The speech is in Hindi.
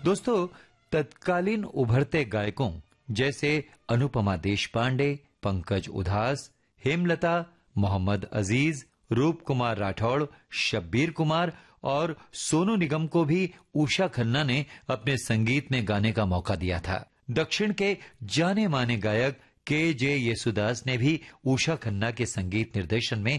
दोस्तों, तत्कालीन उभरते गायकों जैसे अनुपमा देशपांडे, पंकज उधास, हेमलता, मोहम्मद अजीज, रूप कुमार राठौड़, शब्बीर कुमार और सोनू निगम को भी उषा खन्ना ने अपने संगीत में गाने का मौका दिया था। दक्षिण के जाने माने गायक के.जे. येसुदास ने भी उषा खन्ना के संगीत निर्देशन में